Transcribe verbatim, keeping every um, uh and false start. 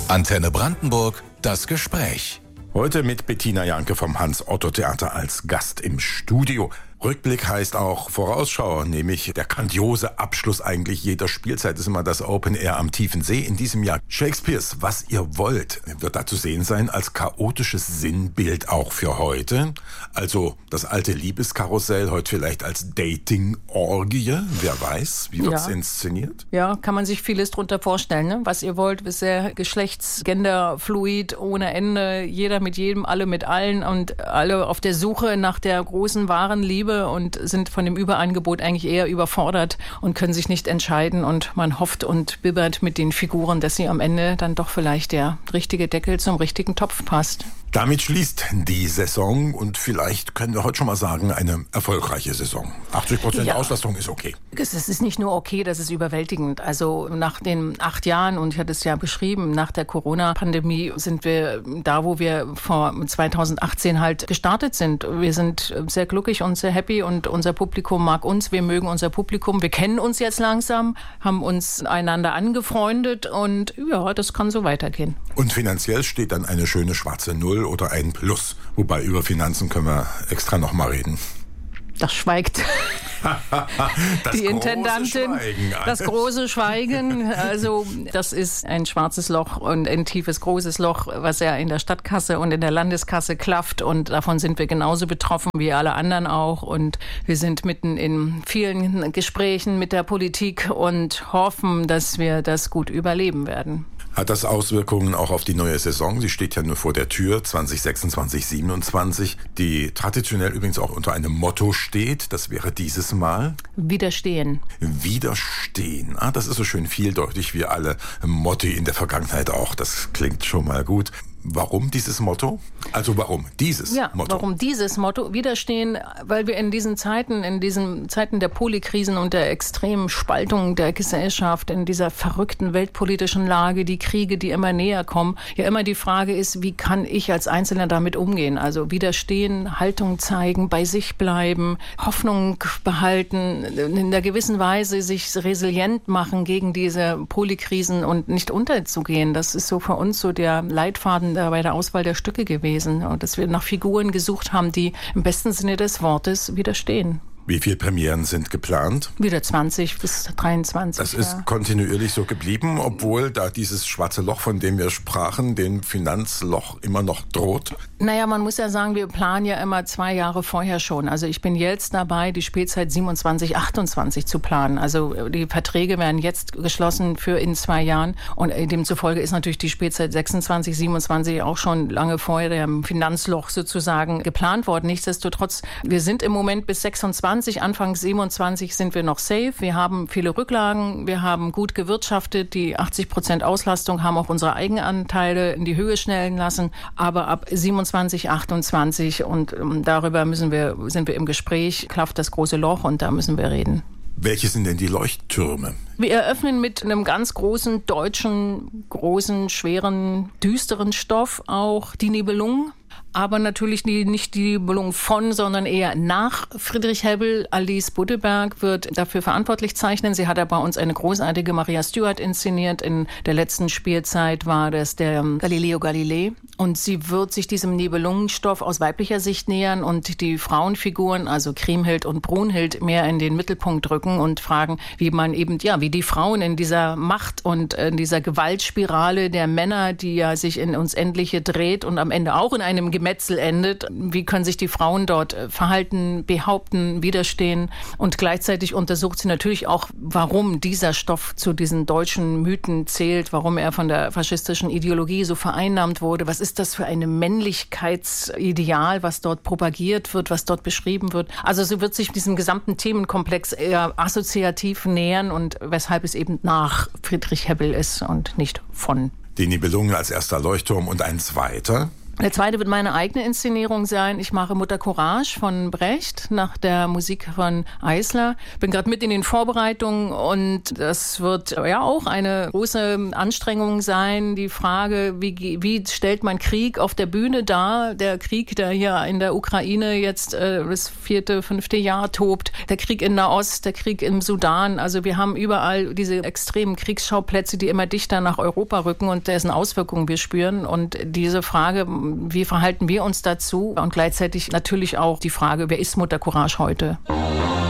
Antenne Brandenburg, das Gespräch. Heute mit Bettina Janke vom Hans-Otto-Theater als Gast im Studio. Rückblick heißt auch Vorausschau, nämlich der grandiose Abschluss eigentlich jeder Spielzeit ist immer das Open Air am Tiefen See. In diesem Jahr Shakespeares Was ihr wollt wird da zu sehen sein als chaotisches Sinnbild auch für heute. Also das alte Liebeskarussell heute vielleicht als Dating-Orgie. Wer weiß, wie wird's Ja. inszeniert? Ja, kann man sich vieles drunter vorstellen. Ne? Was ihr wollt, ist sehr geschlechts-, genderfluid, ohne Ende. Jeder mit jedem, alle mit allen und alle auf der Suche nach der großen, wahren Liebe und sind von dem Überangebot eigentlich eher überfordert und können sich nicht entscheiden. Und man hofft und bibbert mit den Figuren, dass sie am Ende dann doch vielleicht der richtige Deckel zum richtigen Topf passt. Damit schließt die Saison und vielleicht können wir heute schon mal sagen, eine erfolgreiche Saison. achtzig Prozent Ja. Auslastung ist okay. Es ist nicht nur okay, das ist überwältigend. Also nach den acht Jahren, und ich hatte es ja beschrieben, nach der Corona-Pandemie sind wir da, wo wir vor zweitausendachtzehn halt gestartet sind. Wir sind sehr glücklich und sehr happy und unser Publikum mag uns, wir mögen unser Publikum. Wir kennen uns jetzt langsam, haben uns einander angefreundet und ja, das kann so weitergehen. Und finanziell steht dann eine schöne schwarze Null oder ein Plus. Wobei über Finanzen können wir extra noch mal reden. Das schweigt Das die große Intendantin. Schweigen. Das große Schweigen. Also das ist ein schwarzes Loch und ein tiefes, großes Loch, was ja in der Stadtkasse und in der Landeskasse klafft. Und davon sind wir genauso betroffen wie alle anderen auch. Und wir sind mitten in vielen Gesprächen mit der Politik und hoffen, dass wir das gut überleben werden. Hat das Auswirkungen auch auf die neue Saison? Sie steht ja nur vor der Tür, zwanzig sechsundzwanzig, siebenundzwanzig, die traditionell übrigens auch unter einem Motto steht. Das wäre dieses Mal Widerstehen. Widerstehen. Ah, das ist so schön vieldeutig wie alle Motti in der Vergangenheit auch. Das klingt schon mal gut. Warum dieses Motto? Also warum dieses Ja, Motto? warum dieses Motto? Widerstehen, weil wir in diesen Zeiten, in diesen Zeiten der Polykrisen und der extremen Spaltung der Gesellschaft, in dieser verrückten weltpolitischen Lage, die Kriege, die immer näher kommen, ja immer die Frage ist, wie kann ich als Einzelner damit umgehen? Also widerstehen, Haltung zeigen, bei sich bleiben, Hoffnung behalten, in einer gewissen Weise sich resilient machen gegen diese Polykrisen und nicht unterzugehen. Das ist so für uns so der Leitfaden bei der Auswahl der Stücke gewesen und dass wir nach Figuren gesucht haben, die im besten Sinne des Wortes widerstehen. Wie viele Premieren sind geplant? Wieder zwanzig bis dreiundzwanzig. Das ist ja. kontinuierlich so geblieben, obwohl da dieses schwarze Loch, von dem wir sprachen, dem Finanzloch immer noch droht. Naja, man muss ja sagen, wir planen ja immer zwei Jahre vorher schon. Also ich bin jetzt dabei, die Spielzeit siebenundzwanzig, achtundzwanzig zu planen. Also die Verträge werden jetzt geschlossen für in zwei Jahren. Und demzufolge ist natürlich die Spielzeit sechsundzwanzig, siebenundzwanzig auch schon lange vorher dem Finanzloch sozusagen geplant worden. Nichtsdestotrotz, wir sind im Moment bis sechsundzwanzig, Anfang siebenundzwanzig sind wir noch safe. Wir haben viele Rücklagen, wir haben gut gewirtschaftet. Die achtzig Prozent Auslastung haben auch unsere Eigenanteile in die Höhe schnellen lassen. Aber ab siebenundzwanzig, achtundzwanzig und darüber müssen wir, sind wir im Gespräch, klafft das große Loch und da müssen wir reden. Welche sind denn die Leuchttürme? Wir eröffnen mit einem ganz großen, deutschen, großen, schweren, düsteren Stoff auch die Nibelungen. Aber natürlich die, nicht die Nibelungen von, sondern eher nach Friedrich Hebbel. Alice Buddeberg wird dafür verantwortlich zeichnen. Sie hat ja bei uns eine großartige Maria Stuart inszeniert. In der letzten Spielzeit war das der Galileo Galilei. Und sie wird sich diesem Nibelungenstoff aus weiblicher Sicht nähern und die Frauenfiguren, also Kriemhild und Brunhild, mehr in den Mittelpunkt rücken und fragen, wie man eben, ja, wie die Frauen in dieser Macht und in dieser Gewaltspirale der Männer, die ja sich in uns Endliche dreht und am Ende auch in einem Gemetzel endet, wie können sich die Frauen dort verhalten, behaupten, widerstehen? Und gleichzeitig untersucht sie natürlich auch, warum dieser Stoff zu diesen deutschen Mythen zählt, warum er von der faschistischen Ideologie so vereinnahmt wurde. Was ist das für ein Männlichkeitsideal, was dort propagiert wird, was dort beschrieben wird? Also sie wird sich diesem gesamten Themenkomplex eher assoziativ nähern und weshalb es eben nach Friedrich Hebbel ist und nicht von. Die Nibelungen als erster Leuchtturm und ein zweiter? Der zweite wird meine eigene Inszenierung sein. Ich mache Mutter Courage von Brecht nach der Musik von Eisler. Bin gerade mit in den Vorbereitungen und das wird ja auch eine große Anstrengung sein. Die Frage, wie, wie stellt man Krieg auf der Bühne dar? Der Krieg, der hier in der Ukraine jetzt äh, das vierte, fünfte Jahr tobt. Der Krieg in Nahost, der Krieg im Sudan. Also wir haben überall diese extremen Kriegsschauplätze, die immer dichter nach Europa rücken und dessen Auswirkungen wir spüren. Und diese Frage, wie verhalten wir uns dazu? Und gleichzeitig natürlich auch die Frage, wer ist Mutter Courage heute?